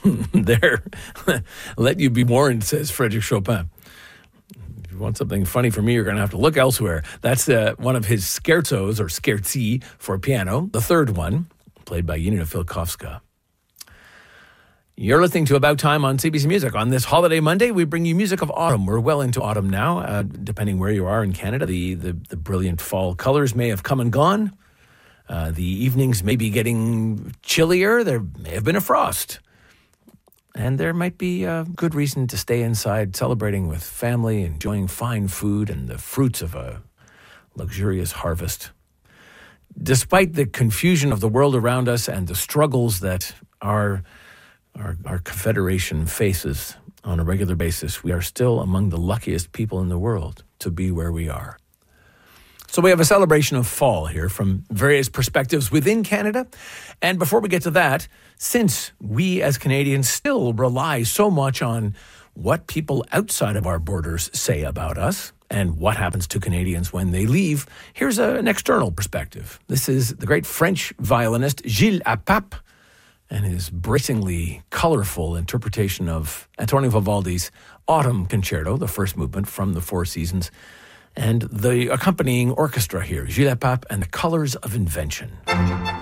There, let you be warned, says Frédéric Chopin. If you want something funny from me, you're going to have to look elsewhere. That's one of his scherzos, or scherzi, for piano. The third one, played by Janina Filkowska. You're listening to About Time on CBC Music. On this holiday Monday, we bring you music of autumn. We're well into autumn now, depending where you are in Canada. The brilliant fall colors may have come and gone. The evenings may be getting chillier. There may have been a frost. And there might be a good reason to stay inside, celebrating with family, enjoying fine food and the fruits of a luxurious harvest. Despite the confusion of the world around us and the struggles that our confederation faces on a regular basis, we are still among the luckiest people in the world to be where we are. So we have a celebration of fall here from various perspectives within Canada. And before we get to that, since we as Canadians still rely so much on what people outside of our borders say about us and what happens to Canadians when they leave, here's an external perspective. This is the great French violinist Gilles Apap and his bracingly colorful interpretation of Antonio Vivaldi's Autumn Concerto, the first movement from the Four Seasons, and the accompanying orchestra here, Gilles Apap and the Colors of Invention.